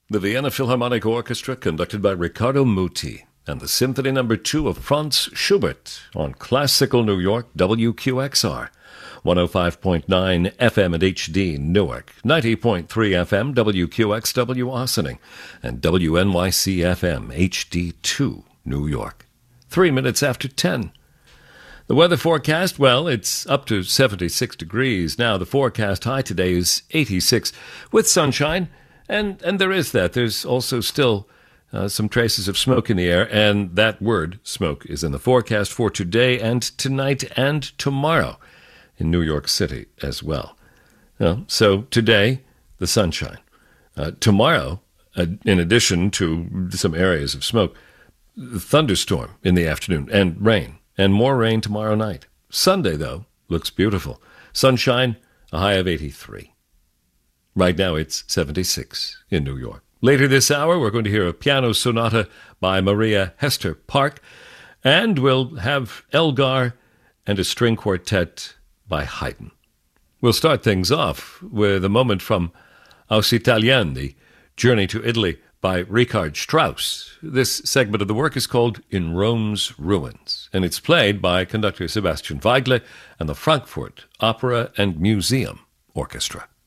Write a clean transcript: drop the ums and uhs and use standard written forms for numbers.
The Vienna Philharmonic Orchestra, conducted by Riccardo Muti, and the Symphony No. 2 of Franz Schubert on Classical New York, WQXR, 105.9 FM at HD Newark, 90.3 FM WQXW Ossining, and WNYC FM HD2 New York. 3 minutes after 10. The weather forecast, well, it's up to 76 degrees now. The forecast high today is 86 with sunshine. And there is that. There's also still some traces of smoke in the air, and that word, smoke, is in the forecast for today and tonight and tomorrow in New York City as well. So today, the sunshine. Tomorrow, in addition to some areas of smoke, thunderstorm in the afternoon and rain, and more rain tomorrow night. Sunday, though, looks beautiful. Sunshine, a high of 83. Right now it's 76 in New York. Later this hour, we're going to hear a piano sonata by Maria Hester Park, and we'll have Elgar and a string quartet by Haydn. We'll start things off with a moment from Aus Italien, the Journey to Italy by Richard Strauss. This segment of the work is called In Rome's Ruins, and it's played by conductor Sebastian Weigle and the Frankfurt Opera and Museum Orchestra.